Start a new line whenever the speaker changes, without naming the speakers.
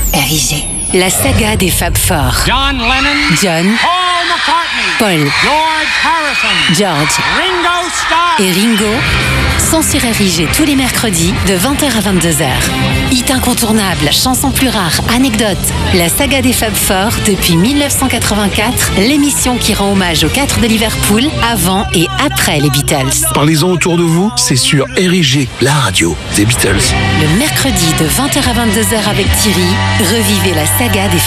Érigé. La saga des Fab Four.
John Lennon,
John,
Paul McCartney,
Paul,
George Harrison,
George
Ringo Starr.
et Ringo sont sur Érigé tous les mercredis de 20h à 22h. Hit incontournable, chansons plus rares, anecdotes. La saga des Fab Four depuis 1984, l'émission qui rend hommage aux 4 de Liverpool avant et après les Beatles.
Parlez-en autour de vous, c'est sur Érigé, la radio des Beatles.
Le mercredi de 20h à 22h avec Thierry, revivez la saga des